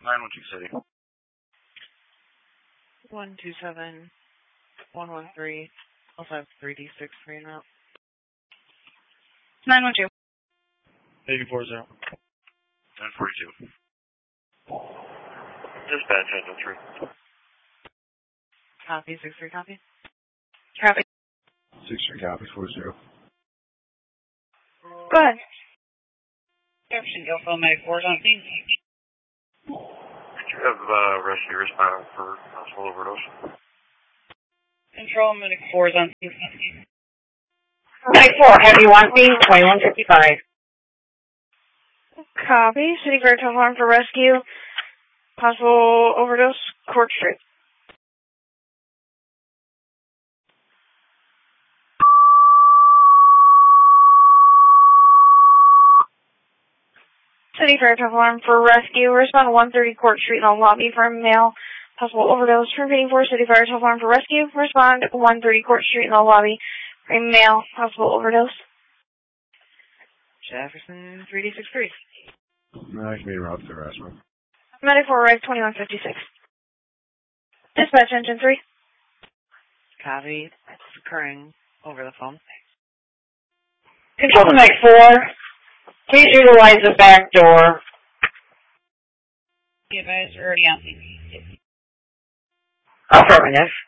912 City. 127 113 553D6 3 and out. 912. 840. 942. Dispatch, engine 3. Copy, 6-3, copy. Copy. 6-3, copy, 40. Go ahead. Caption Alpha Mag 4's on scene. Could you have rescue respond for possible overdose? Control Medic 4's on scene. Medic 4, heavy 1 scene, 2155. Copy. City Fair telephone for rescue. Possible overdose. Court Street. City Fair telephone for rescue. Respond 130 Court Street in the lobby for male. Possible overdose. Repeating for City Fair telephone for rescue. Respond 130 Court Street in the lobby for male. Possible overdose. Jefferson 3D63. I can be route to the restroom. Medic 4 arrived 2156. Dispatch engine 3. Copy. It's occurring over the phone. Control to Meg 4. Please utilize the back door. Be advised, already on scene. Affirmative.